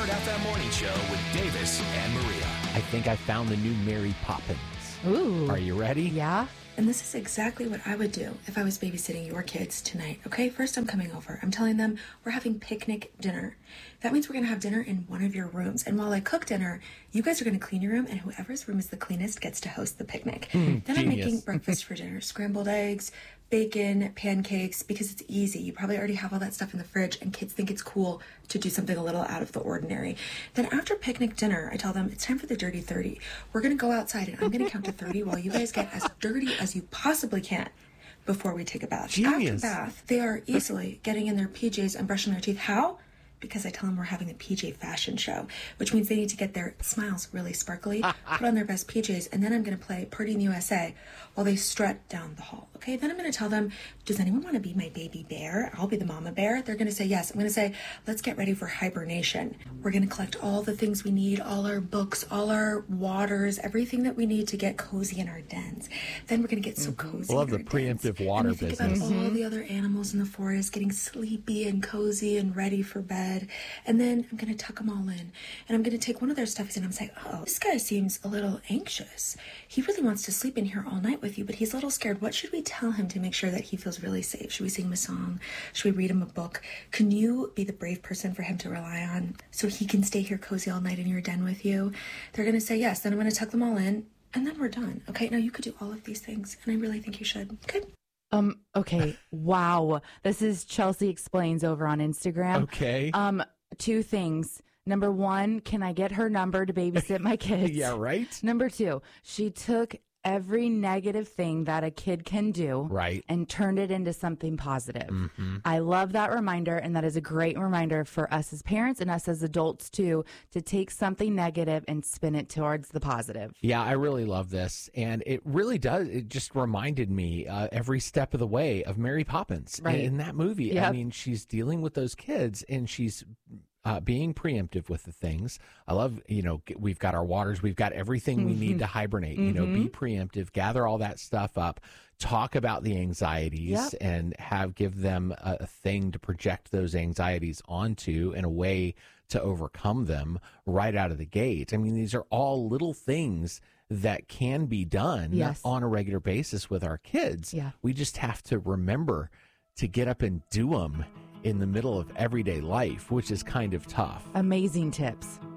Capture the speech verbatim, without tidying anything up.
F M Morning Show with Davis and Maria. I think I found the new Mary Poppins. Ooh. Are you ready? Yeah. And this is exactly what I would do if I was babysitting your kids tonight, okay? First, I'm coming over. I'm telling them we're having picnic dinner. That means we're going to have dinner in one of your rooms. And while I cook dinner, you guys are going to clean your room, and whoever's room is the cleanest gets to host the picnic. Mm, then genius. I'm making breakfast for dinner, scrambled eggs, bacon, pancakes, because it's easy. You probably already have all that stuff in the fridge, and kids think it's cool to do something a little out of the ordinary. Then after picnic dinner, I tell them it's time for the dirty thirty. We're going to go outside, and I'm going to count to thirty while you guys get as dirty as you possibly can before we take a bath. Genius. After bath, they are easily getting in their P Js and brushing their teeth. How? Because I tell them we're having a P J fashion show, which means they need to get their smiles really sparkly, put on their best P Js, and then I'm going to play Party in the U S A while they strut down the hall. Okay, then I'm going to tell them, does anyone want to be my baby bear? I'll be the mama bear. They're going to say yes. I'm going to say, let's get ready for hibernation. We're going to collect all the things we need, all our books, all our waters, everything that we need to get cozy in our dens. Then we're going to get so cozy. Love in the our preemptive dens. water and we think business. about all the other animals in the forest getting sleepy and cozy and ready for bed. And then I'm going to tuck them all in. And I'm going to take one of their stuffies and I'm saying, oh, this guy seems a little anxious. He really wants to sleep in here all night with you, but he's a little scared. What should we tell him to make sure that he feels really safe? Should we sing him a song? Should we read him a book? Can you be the brave person for him to rely on so he can stay here cozy all night in your den with you? They're going to say yes. Then I'm going to tuck them all in. And then we're done. Okay, now you could do all of these things. And I really think you should. Okay. Um, okay. Wow. This is Chelsea Explains over on Instagram. Okay. Um, two things. Number one, can I get her number to babysit my kids? Yeah, right? Number two, she took every negative thing that a kid can do Right. and turned it into something positive. Mm-hmm. I love that reminder, and that is a great reminder for us as parents and us as adults too, to take something negative and spin it towards the positive. Yeah, I really love this. And it really does. It just reminded me uh, every step of the way of Mary Poppins Right. in that movie. Yep. I mean, she's dealing with those kids and she's uh, being preemptive with the things. I love, you know, g- we've got our waters. We've got everything we need to hibernate, you know, be preemptive, gather all that stuff up, talk about the anxieties Yep. and have give them a, a thing to project those anxieties onto in a way to overcome them right out of the gate. I mean, these are all little things that can be done Yes. on a regular basis with our kids. Yeah. We just have to remember to get up and do them in the middle of everyday life, which is kind of tough. Amazing tips.